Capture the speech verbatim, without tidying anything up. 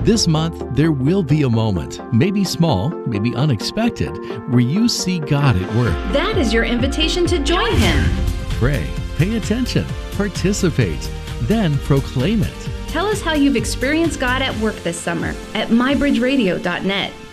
This month, there will be a moment, maybe small, maybe unexpected, where you see God at work. That is your invitation to join Him. Pray, pay attention, participate, then proclaim it. Tell us how you've experienced God at work this summer at my bridge radio dot net.